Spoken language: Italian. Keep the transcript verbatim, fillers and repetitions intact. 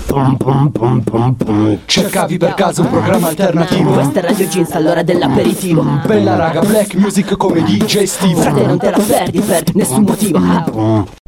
pum pum pum pum pum. Cercavi per caso un programma alternativo? Questa è Radio Jeans all'ora dell'aperitivo. Bella raga, black music come D J Steve. Frate non te la perdi per nessun motivo.